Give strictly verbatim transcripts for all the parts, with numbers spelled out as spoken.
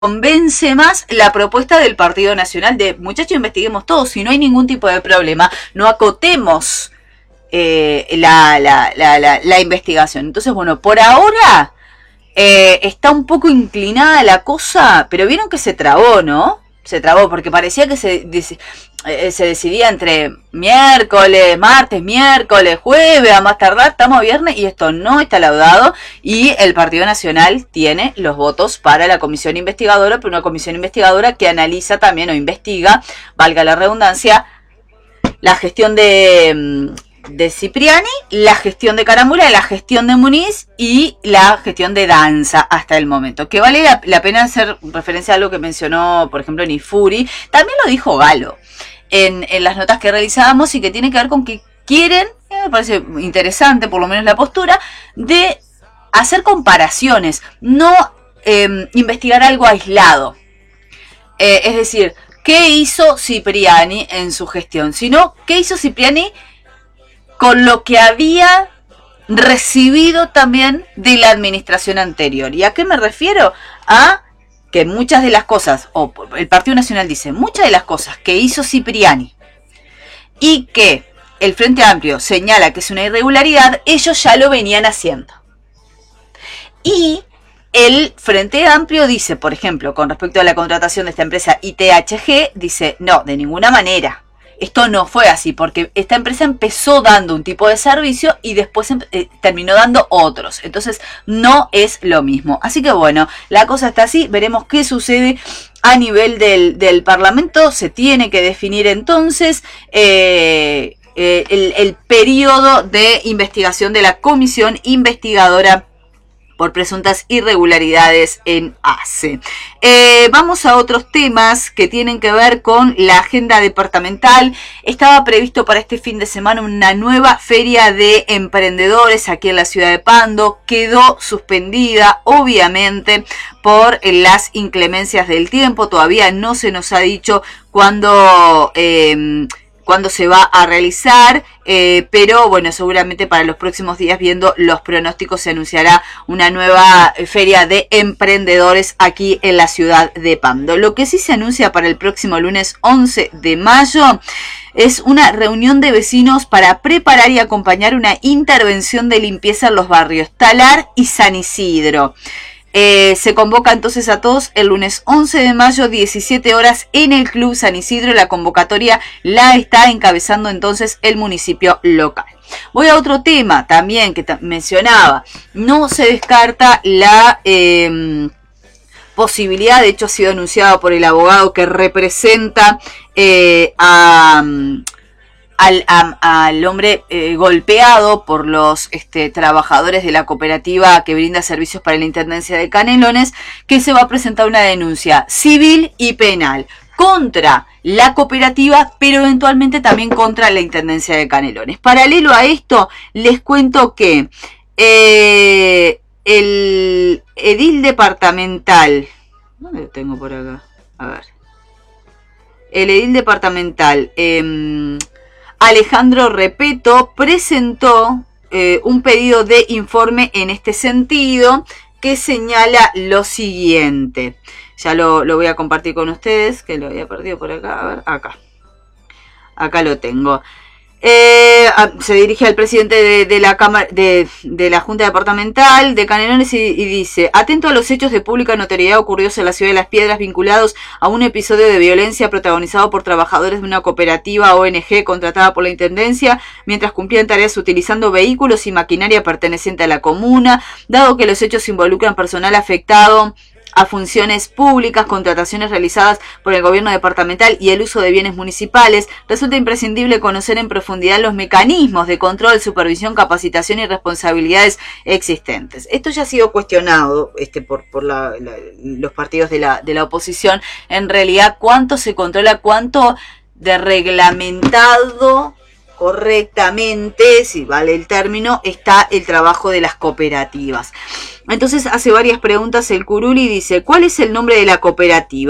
convence más la propuesta del Partido Nacional de, muchachos, investiguemos todo, si no hay ningún tipo de problema, no acotemos eh, la, la, la, la, la investigación. Entonces, bueno, por ahora eh, está un poco inclinada la cosa, pero vieron que se trabó, ¿no? Se trabó porque parecía que se, eh, se decidía entre miércoles, martes, miércoles, jueves, a más tardar, estamos a viernes y esto no está laudado y el Partido Nacional tiene los votos para la comisión investigadora, pero una comisión investigadora que analiza también o investiga, valga la redundancia, la gestión de... de Cipriani, la gestión de Carámbula, la gestión de Muniz y la gestión de Danza hasta el momento. Que vale la, la pena hacer referencia a algo que mencionó, por ejemplo, Nifuri. También lo dijo Galo en, en las notas que realizábamos y que tiene que ver con que quieren, me parece interesante por lo menos la postura, de hacer comparaciones, no eh, investigar algo aislado. Eh, es decir, ¿qué hizo Cipriani en su gestión? Sino, ¿qué hizo Cipriani con lo que había recibido también de la administración anterior? ¿Y a qué me refiero? A que muchas de las cosas, o el Partido Nacional dice, muchas de las cosas que hizo Cipriani y que el Frente Amplio señala que es una irregularidad, ellos ya lo venían haciendo. Y el Frente Amplio dice, por ejemplo, con respecto a la contratación de esta empresa I T H G, dice, no, de ninguna manera. Esto no fue así, porque esta empresa empezó dando un tipo de servicio y después eh, terminó dando otros. Entonces, no es lo mismo. Así que bueno, la cosa está así. Veremos qué sucede a nivel del, del Parlamento. Se tiene que definir entonces eh, eh, el, el periodo de investigación de la comisión investigadora por presuntas irregularidades en A C E. Eh, vamos a otros temas que tienen que ver con la agenda departamental. Estaba previsto para este fin de semana una nueva feria de emprendedores aquí en la ciudad de Pando. Quedó suspendida, obviamente, por las inclemencias del tiempo. Todavía no se nos ha dicho cuándo... Eh, cuándo se va a realizar, eh, pero bueno, seguramente para los próximos días, viendo los pronósticos, se anunciará una nueva feria de emprendedores aquí en la ciudad de Pando. Lo que sí se anuncia para el próximo lunes once de mayo es una reunión de vecinos para preparar y acompañar una intervención de limpieza en los barrios Talar y San Isidro. Eh, se convoca entonces a todos el lunes once de mayo, diecisiete horas, en el Club San Isidro. La convocatoria la está encabezando entonces el municipio local. Voy a otro tema también que mencionaba. No se descarta la eh, posibilidad, de hecho ha sido anunciado por el abogado que representa eh, a... Al, a, al hombre eh, golpeado por los este, trabajadores de la cooperativa que brinda servicios para la Intendencia de Canelones, que se va a presentar una denuncia civil y penal contra la cooperativa, pero eventualmente también contra la Intendencia de Canelones. Paralelo a esto, les cuento que eh, el edil departamental, ¿dónde lo tengo por acá? A ver. El edil departamental... Eh, Alejandro Repeto presentó eh, un pedido de informe en este sentido que señala lo siguiente. Ya lo, lo voy a compartir con ustedes, que lo había perdido por acá. A ver, acá. Acá lo tengo. Eh, se dirige al presidente de, de la Cámara de, de la Junta Departamental de Canelones y, y dice: atento a los hechos de pública notoriedad ocurridos en la ciudad de Las Piedras vinculados a un episodio de violencia protagonizado por trabajadores de una cooperativa O N G contratada por la Intendencia mientras cumplían tareas utilizando vehículos y maquinaria perteneciente a la comuna, dado que los hechos involucran personal afectado a funciones públicas, contrataciones realizadas por el gobierno departamental y el uso de bienes municipales, resulta imprescindible conocer en profundidad los mecanismos de control, supervisión, capacitación y responsabilidades existentes. Esto ya ha sido cuestionado este, por, por la, la, los partidos de la, de la oposición. En realidad, ¿cuánto se controla? ¿Cuánto de reglamentado correctamente, si vale el término, está el trabajo de las cooperativas? Entonces hace varias preguntas el Curuli y dice: ¿cuál es el nombre de la cooperativa?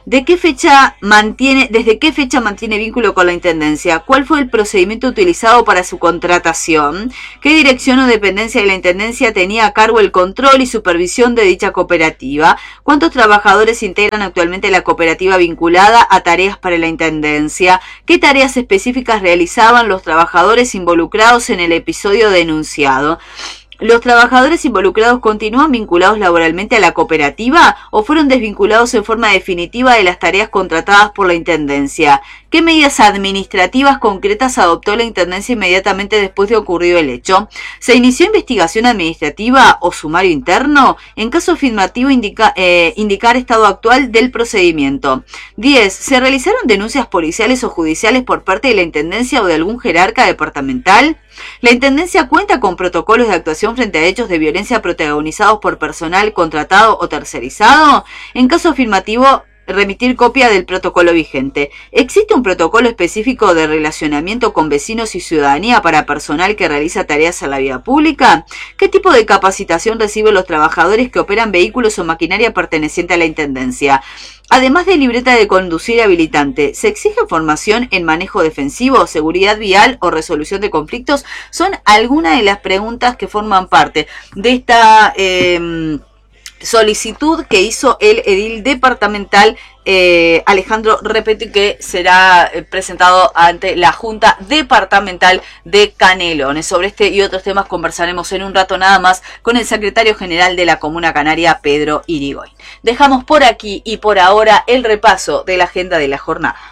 ¿De qué fecha mantiene, desde qué fecha mantiene vínculo con la Intendencia? ¿Cuál fue el procedimiento utilizado para su contratación? ¿Qué dirección o dependencia de la Intendencia tenía a cargo el control y supervisión de dicha cooperativa? ¿Cuántos trabajadores integran actualmente la cooperativa vinculada a tareas para la Intendencia? ¿Qué tareas específicas realizaban los trabajadores involucrados en el episodio denunciado? ¿Los trabajadores involucrados continúan vinculados laboralmente a la cooperativa o fueron desvinculados en forma definitiva de las tareas contratadas por la Intendencia? ¿Qué medidas administrativas concretas adoptó la Intendencia inmediatamente después de ocurrido el hecho? ¿Se inició investigación administrativa o sumario interno? En caso afirmativo, indica, eh, indicar estado actual del procedimiento. diez. ¿Se realizaron denuncias policiales o judiciales por parte de la Intendencia o de algún jerarca departamental? La Intendencia cuenta con protocolos de actuación frente a hechos de violencia protagonizados por personal contratado o tercerizado. En caso afirmativo, remitir copia del protocolo vigente. ¿Existe un protocolo específico de relacionamiento con vecinos y ciudadanía para personal que realiza tareas en la vía pública? ¿Qué tipo de capacitación reciben los trabajadores que operan vehículos o maquinaria perteneciente a la Intendencia? Además de libreta de conducir habilitante, ¿se exige formación en manejo defensivo, seguridad vial o resolución de conflictos? Son algunas de las preguntas que forman parte de esta eh, solicitud que hizo el edil departamental eh, Alejandro Repetti, que será eh, presentado ante la Junta Departamental de Canelones. Sobre este y otros temas conversaremos en un rato nada más con el secretario general de la Comuna Canaria, Pedro Irigoyen. Dejamos por aquí y por ahora el repaso de la agenda de la jornada.